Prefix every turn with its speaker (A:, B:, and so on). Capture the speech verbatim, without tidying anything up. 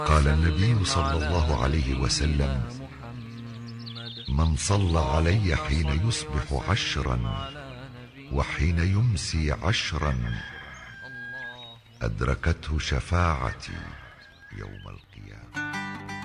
A: قال النبي صلى الله عليه وسلم: من صلى علي حين يصبح عشرا وحين يمسي عشرا أدركته شفاعتي يوم القيامة.